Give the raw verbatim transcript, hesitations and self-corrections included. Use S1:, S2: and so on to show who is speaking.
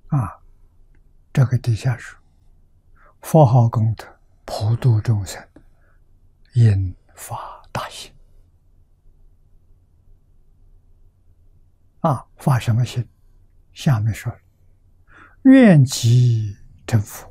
S1: 啊，这个底下说，佛号功德，普度众生，应发大心。啊，发什么心？下面说了，愿即成佛。